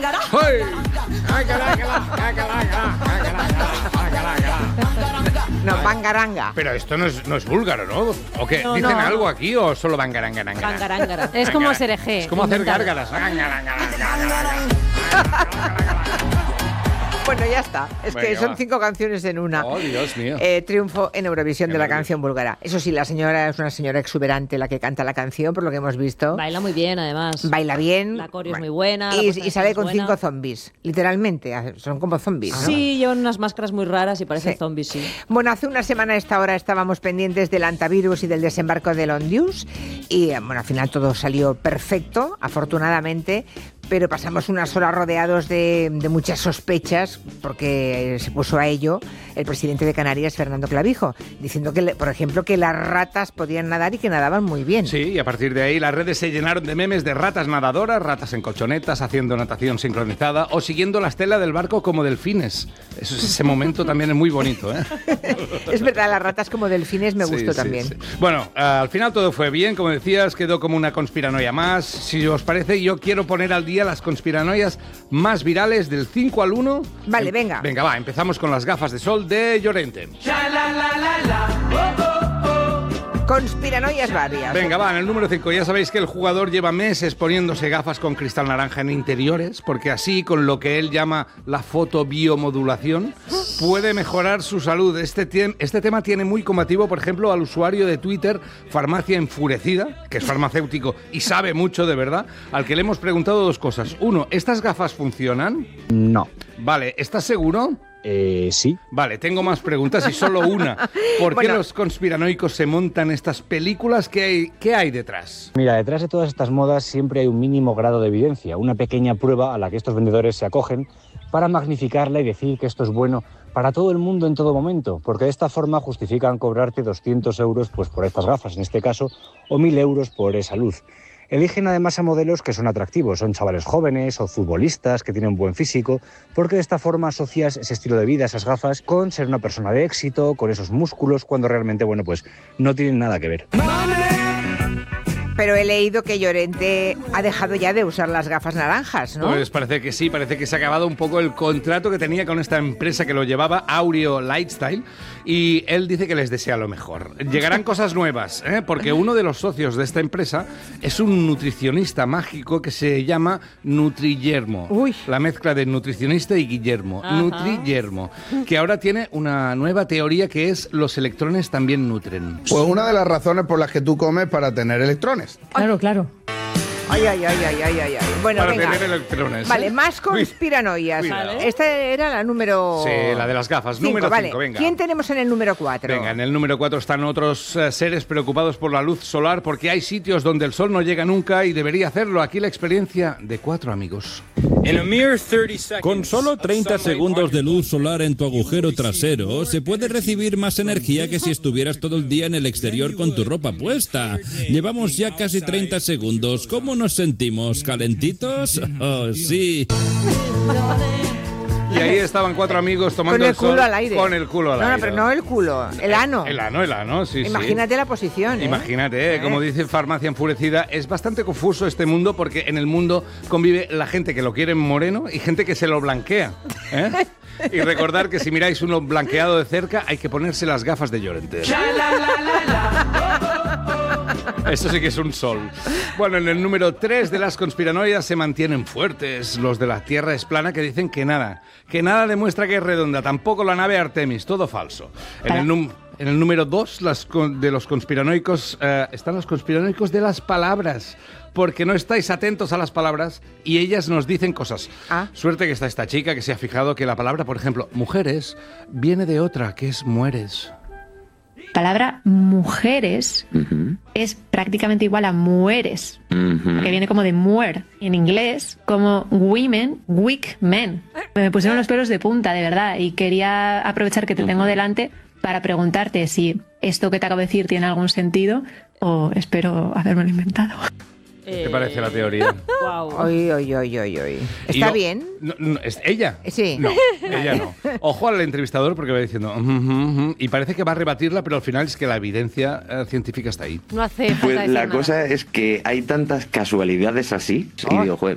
No, bangaranga. Pero esto no es búlgaro, ¿no? ¿O qué? No, ¿Dicen no. algo aquí o solo bangaranga? Bangarángara. Es como Serejé. Es como hacer inventado. gárgaras. Bueno, ya está. Es que Venga, son va. 5 canciones en una. Oh, Dios mío. Triunfo en Eurovisión Qué de la nervios. canción búlgara. Eso sí, la señora es una señora exuberante la que canta la canción, por lo que hemos visto. Baila muy bien, además. Baila bien. La coreo es muy buena. la Y, puesta en y sale escena con es buena. 5 zombies. Literalmente, son como zombies, ¿no? Sí, llevan unas máscaras muy raras y parecen Sí. zombies, sí. Bueno, hace una semana a esta hora estábamos pendientes del antivirus y del desembarco del Ondius y bueno, al final todo salió perfecto, afortunadamente, pero pasamos unas horas rodeados de muchas sospechas porque se puso a ello el presidente de Canarias, Fernando Clavijo, diciendo que, por ejemplo, que las ratas podían nadar y que nadaban muy bien. Sí, y a partir de ahí las redes se llenaron de memes de ratas nadadoras, ratas en colchonetas, haciendo natación sincronizada o siguiendo la estela del barco como delfines. Ese momento también es muy bonito, ¿eh? Es verdad, las ratas como delfines me gustó Sí, también. sí. Bueno, al final todo fue bien, como decías, quedó como una conspiranoia más. Si os parece, yo quiero poner al día las conspiranoias más virales del 5 al 1. Vale, venga. Venga, va, empezamos con las gafas de sol de Llorente. Conspiranoias varias. Venga, va, en el número 5. Ya sabéis que el jugador lleva meses poniéndose gafas con cristal naranja en interiores, porque así, con lo que él llama la fotobiomodulación, puede mejorar su salud. Este tema tiene muy combativo, por ejemplo, al usuario de Twitter, Farmacia Enfurecida, que es farmacéutico y sabe mucho de verdad, al que le hemos preguntado 2 cosas. 1, ¿estas gafas funcionan? No. Vale, ¿estás seguro? Sí. Vale, tengo más preguntas y solo una. ¿Por qué Bueno. los conspiranoicos se montan estas películas? ¿Qué hay detrás? Mira, detrás de todas estas modas siempre hay un mínimo grado de evidencia, una pequeña prueba a la que estos vendedores se acogen para magnificarla y decir que esto es bueno para todo el mundo en todo momento, porque de esta forma justifican cobrarte 200 euros pues, por estas gafas, en este caso, o 1.000 euros por esa luz. Eligen además a modelos que son atractivos, son chavales jóvenes o futbolistas que tienen buen físico, porque de esta forma asocias ese estilo de vida, esas gafas, con ser una persona de éxito, con esos músculos, cuando realmente, bueno, pues no tienen nada que ver. Pero he leído que Llorente ha dejado ya de usar las gafas naranjas, ¿no? Pues parece que sí, parece que se ha acabado un poco el contrato que tenía con esta empresa que lo llevaba, Aureo Lifestyle, y él dice que les desea lo mejor. Llegarán cosas nuevas, porque uno de los socios de esta empresa es un nutricionista mágico que se llama Nutriguillermo. Uy. La mezcla de nutricionista y Guillermo. Ajá. Nutriguillermo, que ahora tiene una nueva teoría que es los electrones también nutren. Pues una de las razones por las que tú comes para tener electrones. Claro, claro. Ay, ay, ay, ay, ay, ay, ay. Bueno, Para venga. tener electrones. Vale, ¿eh? más conspiranoias. Cuidado. Esta era la número... Sí, la de las gafas. Cinco, Número vale. 5, venga. ¿Quién tenemos en el número 4? Venga, en el número 4 están otros seres preocupados por la luz solar porque hay sitios donde el sol no llega nunca y debería hacerlo. Aquí la experiencia de 4 amigos. Con solo 30 segundos de luz solar en tu agujero trasero, se puede recibir más energía que si estuvieras todo el día en el exterior con tu ropa puesta. Llevamos ya casi 30 segundos. ¿Cómo nos sentimos? ¿Calentitos? Oh, sí. Y ahí estaban 4 amigos tomando Con el sol culo al aire. con el culo al aire. No, pero no el culo, el ano. El ano, sí, Imagínate la posición, sí. ¿eh? Imagínate, como dice Farmacia Enfurecida, es bastante confuso este mundo porque en el mundo convive la gente que lo quiere moreno y gente que se lo blanquea. ¿eh? Y recordar que si miráis uno blanqueado de cerca hay que ponerse las gafas de Llorente. Eso sí que es un sol. Bueno, en el número 3 de las conspiranoias se mantienen fuertes los de la Tierra es plana, que dicen que nada demuestra que es redonda, tampoco la nave Artemis, todo falso. En el número 2 de los conspiranoicos están los conspiranoicos de las palabras, porque no estáis atentos a las palabras y ellas nos dicen cosas. Suerte que está esta chica que se ha fijado que la palabra, por ejemplo, mujeres, viene de otra, que es mueres. Palabra mujeres es prácticamente igual a mueres, que viene como de muer. En inglés, como women, weak men. Me pusieron los pelos de punta, de verdad, y quería aprovechar que te tengo delante para preguntarte si esto que te acabo de decir tiene algún sentido o espero habérmelo inventado. ¿Qué te parece la teoría? Wow. Oy, oy, oy, oy, oy. Y ¿Está no- bien? No, ¿es ella? Sí. No, ella no. Ojo al entrevistador porque va diciendo y parece que va a rebatirla, pero al final es que la evidencia científica está ahí. No hace falta Pues decir la nada. cosa es que hay tantas casualidades así. Y digo, joder,